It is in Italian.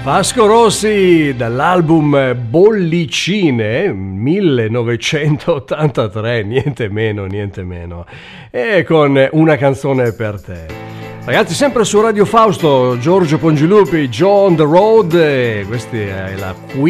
Vasco Rossi dall'album Bollicine 1983, niente meno, e con Una canzone per te. Ragazzi, sempre su Radio Fausto, Giorgio Pongilupi, Joe on the Road, questa è la